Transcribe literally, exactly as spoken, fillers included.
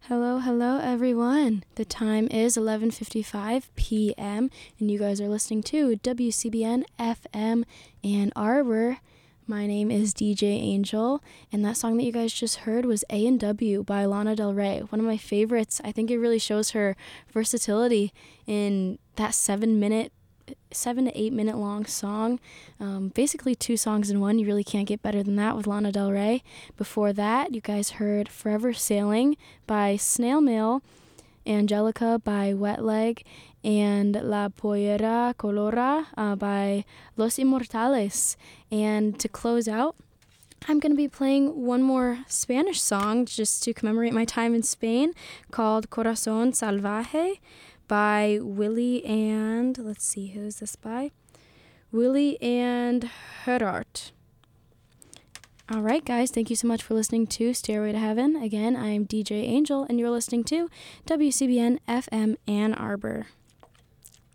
Hello, hello, everyone. The time is eleven fifty-five p.m., and you guys are listening to W C B N F M Ann Arbor. My name is D J Angel, and that song that you guys just heard was A and W by Lana Del Rey, one of my favorites. I think it really shows her versatility in that seven-minute seven to eight minute long song. Um, basically two songs in one. You really can't get better than that with Lana Del Rey. Before that, you guys heard Forever Sailing by Snail Mail, Angelica by Wet Leg, and La Pollera Colora uh, by Los Inmortales. And to close out, I'm going to be playing one more Spanish song just to commemorate my time in Spain called Corazón Salvaje by Willie and, let's see, who's this by? Willie and Gerard. All right, guys, thank you so much for listening to Stairway to Heaven. Again, I am D J Angel, and you're listening to W C B N F M Ann Arbor.